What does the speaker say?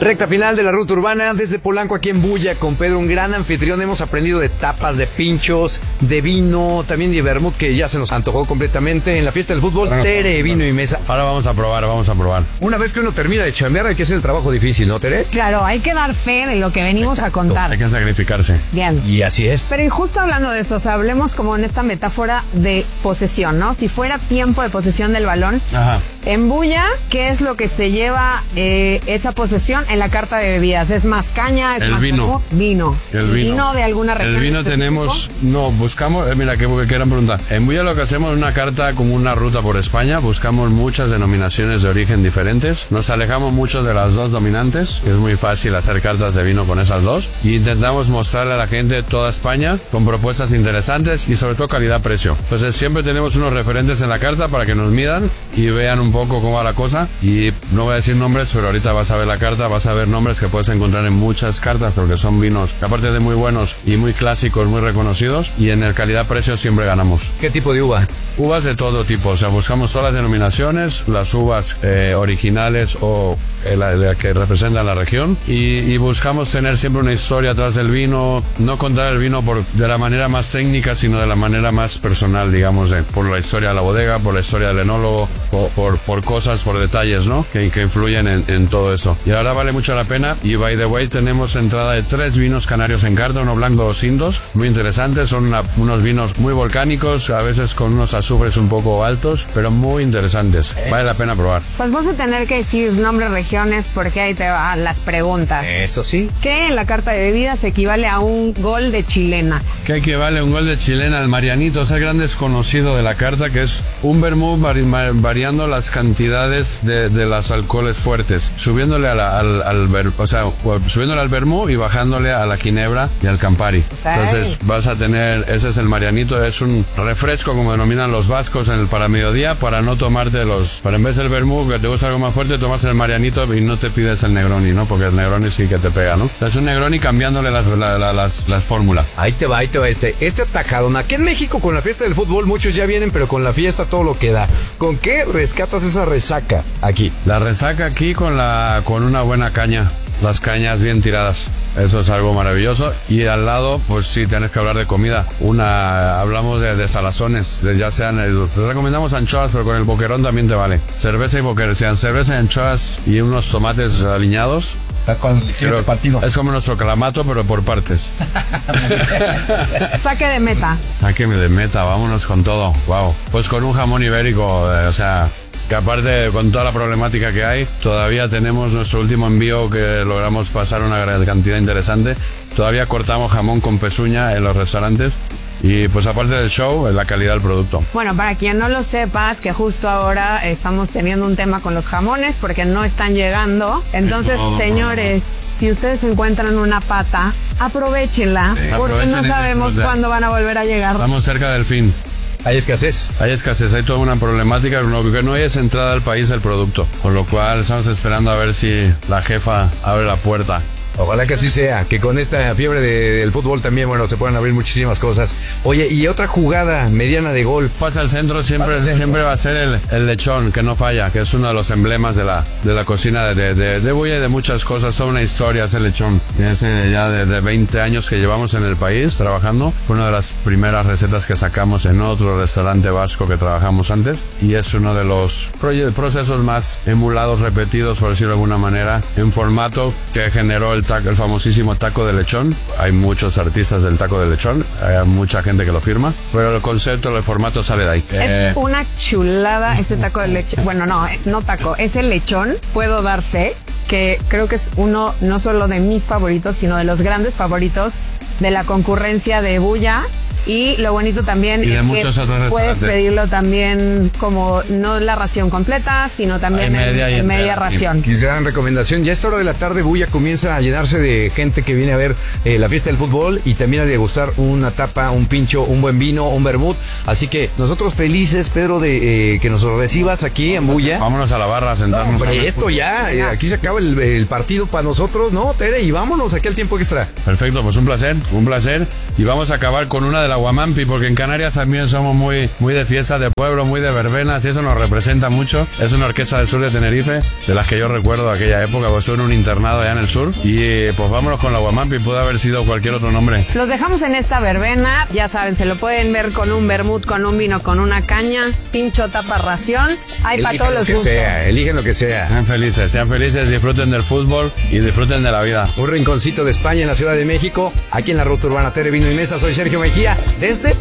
Recta final de la ruta urbana desde Polanco aquí en Bulla con Pedro, un gran anfitrión. Hemos aprendido de tapas, de pinchos, de vino, también de vermut, que ya se nos antojó completamente en la fiesta del fútbol. Tere, vino y mesa. Ahora vamos a probar. Una vez que uno termina de chambear hay que hacer el trabajo difícil, ¿no, Tere? Claro, hay que dar fe de lo que venimos a contar. Hay que sacrificarse. Bien. Y así es. Pero y justo hablando de eso, o sea, hablemos como en esta metáfora de posesión, ¿no? Si fuera tiempo de posesión del balón. Ajá. En Bulla, ¿qué es lo que se lleva esa posesión en la carta de bebidas? ¿Es más caña? ¿Es El más vino. algo? Vino. El vino. ¿Vino de alguna región? El vino tenemos, no, buscamos, mira, qué gran pregunta. En Bulla lo que hacemos es una carta como una ruta por España, buscamos muchas denominaciones de origen diferentes, nos alejamos mucho de las dos dominantes, es muy fácil hacer cartas de vino con esas dos, y intentamos mostrarle a la gente toda España con propuestas interesantes y sobre todo calidad-precio. Entonces siempre tenemos unos referentes en la carta para que nos midan y vean un poco cómo va la cosa, y no voy a decir nombres, pero ahorita vas a ver la carta, vas a ver nombres que puedes encontrar en muchas cartas, porque son vinos que aparte de muy buenos y muy clásicos, muy reconocidos, y en el calidad-precio siempre ganamos. ¿Qué tipo de uva? Uvas de todo tipo, o sea, buscamos todas las denominaciones, las uvas originales o la que representan la región, y buscamos tener siempre una historia atrás del vino, no contar el vino de la manera más técnica, sino de la manera más personal, digamos, por la historia de la bodega, por la historia del enólogo, por cosas, por detalles, ¿no? Que influyen en todo eso. Y ahora vale mucho la pena, y by the way, tenemos entrada de 3 vinos canarios en carta, uno blanco, 2 tintos, muy interesantes, son unos vinos muy volcánicos, a veces con unos azufres un poco altos, pero muy interesantes, vale la pena probar. Pues vas a tener que decir nombres, regiones, porque ahí te van las preguntas. Eso sí. ¿Qué en la carta de bebidas equivale a un gol de chilena? ¿Qué equivale a un gol de chilena? El Marianito es el gran desconocido de la carta, que es un vermut variando las cantidades de los alcoholes fuertes, subiéndole subiéndole al vermut y bajándole a la ginebra y al campari. Okay. Entonces vas a tener, ese es el Marianito, es un refresco como denominan los vascos para mediodía, para no tomarte para en vez del vermut que te gusta algo más fuerte, tomas el Marianito y no te pides el Negroni, ¿no? Porque el Negroni sí que te pega, ¿no? Entonces un Negroni cambiándole las fórmulas. Ahí te va este atajadón. Aquí en México con la fiesta del fútbol muchos ya vienen, pero con la fiesta todo lo que da. ¿Con qué rescatas esa resaca aquí? La resaca aquí con una buena caña, las cañas bien tiradas. Eso es algo maravilloso. Y al lado, pues sí, tienes que hablar de comida. Hablamos de salazones, ya sean, te recomendamos anchoas, pero con el boquerón también te vale. Cerveza y boquerón, sean cerveza y anchoas y unos tomates aliñados. Con el siguiente partido. Es como nuestro clamato, pero por partes. Saque de meta. Sáqueme de meta, vámonos con todo. Wow. Pues con un jamón ibérico, o sea, que aparte con toda la problemática que hay, todavía tenemos nuestro último envío que logramos pasar una gran cantidad interesante. Todavía cortamos jamón con pezuña en los restaurantes. Y pues aparte del show, la calidad del producto. Bueno, para quien no lo sepas, que justo ahora estamos teniendo un tema con los jamones porque no están llegando. Entonces, señores, si ustedes encuentran una pata, aprovechenla, porque no sabemos cuándo van a volver a llegar. Estamos cerca del fin. Hay escasez. Hay toda una problemática, que no hay es entrada al país del producto. Por lo cual estamos esperando a ver si la jefa abre la puerta. Ojalá que así sea, que con esta fiebre del fútbol también, bueno, se puedan abrir muchísimas cosas. Oye, y otra jugada mediana de gol. Pasa al centro, siempre va a ser el lechón, que no falla, que es uno de los emblemas de la cocina de Bulla y de muchas cosas. Toda una historia ese lechón. Es ya de 20 años que llevamos en el país trabajando. Fue una de las primeras recetas que sacamos en otro restaurante vasco que trabajamos antes. Y es uno de los procesos más emulados, repetidos, por decirlo de alguna manera, en formato que generó el famosísimo taco de lechón. Hay muchos artistas del taco de lechón, hay mucha gente que lo firma, pero el concepto, el formato sale de ahí. Es una chulada ese taco de lechón. Bueno, no taco, ese lechón. Puedo dar fe que creo que es uno no solo de mis favoritos, sino de los grandes favoritos de la concurrencia de Bulla. Y lo bonito también y de es muchos que puedes pedirlo también como no la ración completa, sino también en media ración. Y gran recomendación. Ya a esta hora de la tarde Bulla comienza a llenarse de gente que viene a ver la fiesta del fútbol y también a degustar una tapa, un pincho, un buen vino, un vermut. Así que nosotros felices, Pedro, de que nos recibas aquí en Bulla. Vámonos a la barra a sentarnos. Hombre, esto ya, aquí se acaba el partido para nosotros, ¿no, Tere? Y vámonos aquí al tiempo extra. Perfecto, pues un placer. Y vamos a acabar con una de la Guamampi, porque en Canarias también somos muy de fiestas de pueblo, muy de verbenas, y eso nos representa mucho. Es una orquesta del sur de Tenerife, de las que yo recuerdo de aquella época, pues estuve en un internado allá en el sur, y pues vámonos con la Guamampi, puede haber sido cualquier otro nombre. Los dejamos en esta verbena, ya saben, se lo pueden ver con un vermut, con un vino, con una caña, pincho, tapa, ración, hay para todos los gustos. Eligen lo que sea. Sean felices, disfruten del fútbol y disfruten de la vida. Un rinconcito de España en la Ciudad de México, aquí en la Ruta Urbana Tere, Vino y Mesa. Soy Sergio Mejía, desde